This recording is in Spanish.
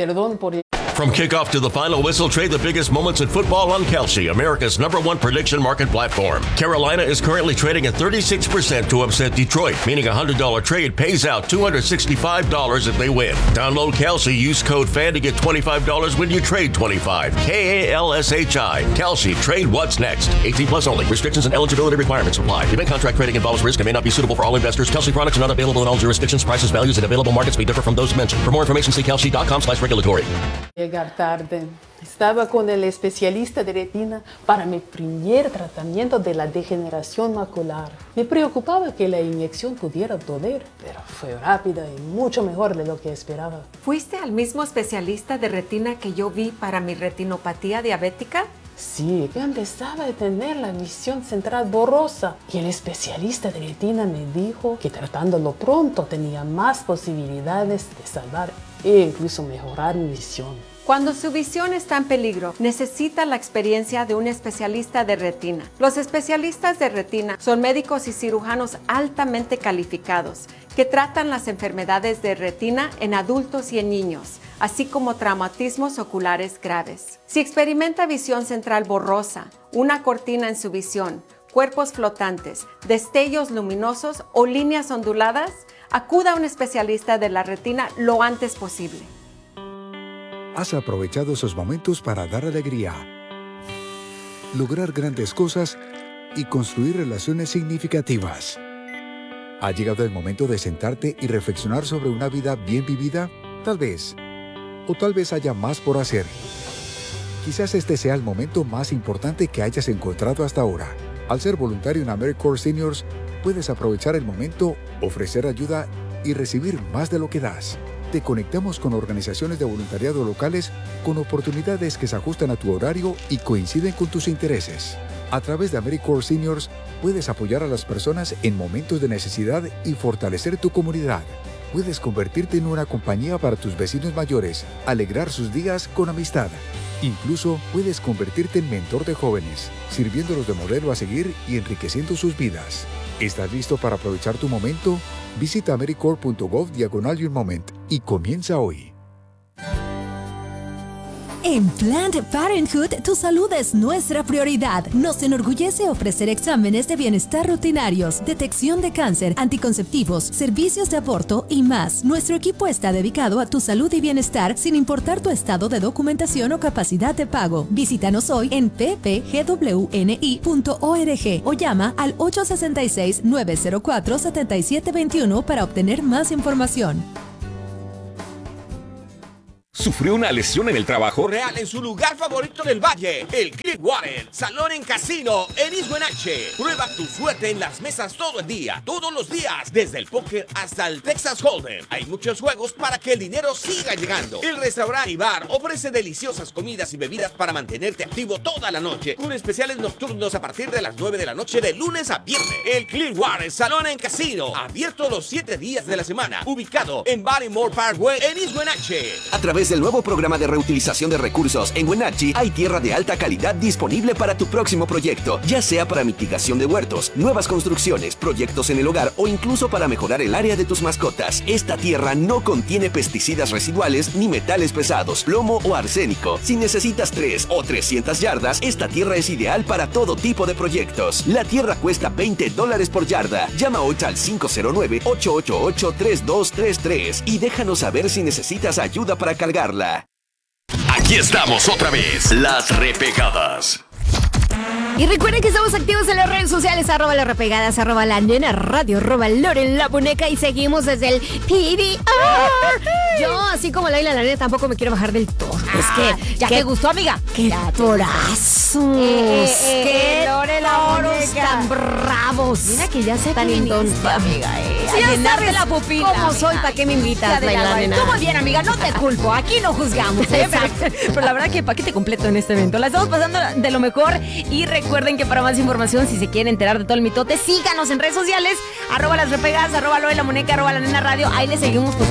Perdón por... From kickoff to the final whistle, trade the biggest moments in football on Kalshi, America's #1 prediction market platform. Carolina is currently trading at 36% to upset Detroit, meaning a $100 trade pays out $265 if they win. Download Kalshi, use code FAN to get $25 when you trade $25. Kalshi. Kalshi, trade what's next. 18 plus only. Restrictions and eligibility requirements apply. Event contract trading involves risk and may not be suitable for all investors. Kalshi products are not available in all jurisdictions. Prices, values, and available markets may differ from those mentioned. For more information, see kalshi.com/regulatory. Llegar tarde. Estaba con el especialista de retina para mi primer tratamiento de la degeneración macular. Me preocupaba que la inyección pudiera doler, pero fue rápida y mucho mejor de lo que esperaba. ¿Fuiste al mismo especialista de retina que yo vi para mi retinopatía diabética? Sí, que empezaba a tener la visión central borrosa y el especialista de retina me dijo que tratándolo pronto tenía más posibilidades de salvar e incluso mejorar mi visión. Cuando su visión está en peligro, necesita la experiencia de un especialista de retina. Los especialistas de retina son médicos y cirujanos altamente calificados que tratan las enfermedades de retina en adultos y en niños, así como traumatismos oculares graves. Si experimenta visión central borrosa, una cortina en su visión, cuerpos flotantes, destellos luminosos o líneas onduladas, acuda a un especialista de la retina lo antes posible. Has aprovechado esos momentos para dar alegría, lograr grandes cosas y construir relaciones significativas. ¿Ha llegado el momento de sentarte y reflexionar sobre una vida bien vivida? Tal vez. O tal vez haya más por hacer. Quizás este sea el momento más importante que hayas encontrado hasta ahora. Al ser voluntario en AmeriCorps Seniors, puedes aprovechar el momento, ofrecer ayuda y recibir más de lo que das. Te conectamos con organizaciones de voluntariado locales con oportunidades que se ajustan a tu horario y coinciden con tus intereses. A través de AmeriCorps Seniors, puedes apoyar a las personas en momentos de necesidad y fortalecer tu comunidad. Puedes convertirte en una compañía para tus vecinos mayores, alegrar sus días con amistad. Incluso puedes convertirte en mentor de jóvenes, sirviéndolos de modelo a seguir y enriqueciendo sus vidas. ¿Estás listo para aprovechar tu momento? Visita americorps.gov/YourMoment y comienza hoy. En Planned Parenthood, tu salud es nuestra prioridad. Nos enorgullece ofrecer exámenes de bienestar rutinarios, detección de cáncer, anticonceptivos, servicios de aborto y más. Nuestro equipo está dedicado a tu salud y bienestar sin importar tu estado de documentación o capacidad de pago. Visítanos hoy en ppgwni.org o llama al 866-904-7721 para obtener más información. ¿Sufrió una lesión en el trabajo? Real en su lugar favorito del valle, el Clearwater Salón en Casino en East Wenatchee. Prueba tu suerte en las mesas todo el día, todos los días, desde el póker hasta el Texas Hold'em. Hay muchos juegos para que el dinero siga llegando. El restaurante y bar ofrece deliciosas comidas y bebidas para mantenerte activo toda la noche, con especiales nocturnos a partir de las 9 de la noche de lunes a viernes. El Clearwater Salón en Casino, abierto los 7 días de la semana, ubicado en Baltimore Parkway en East Wenatchee. A través del nuevo programa de reutilización de recursos en Wenatchee, hay tierra de alta calidad disponible para tu próximo proyecto, ya sea para mitigación de huertos, nuevas construcciones, proyectos en el hogar o incluso para mejorar el área de tus mascotas. Esta tierra no contiene pesticidas residuales ni metales pesados, plomo o arsénico. Si necesitas 3 o 300 yardas, esta tierra es ideal para todo tipo de proyectos. La tierra cuesta $20 por yarda. Llama hoy al 509-888-3233 y déjanos saber si necesitas ayuda para cargarla. Aquí estamos otra vez, las repegadas. Y recuerden que estamos activos en las redes sociales, @las repegadas, @la nena radio, @Loren la muñeca, y seguimos desde el PBR. Yo, así como Laila la nena, tampoco me quiero bajar del toro. Es que, ¿ya te gustó, amiga? ¡Qué torazos! ¡Qué toros tan bravos! Mira que ya se tan feminista, amiga. Si ya sabes la pupila, cómo soy, amiga. ¿para qué me invitas, Laila la nena? Tú muy bien, amiga, no te culpo, aquí no juzgamos. Pero la verdad que paquete completo en este evento. La estamos pasando de lo mejor. Y recuerden que para más información, si se quieren enterar de todo el mitote, síganos en redes sociales, @las repegadas, @Loren la muñeca, @la nena radio. Ahí les seguimos pues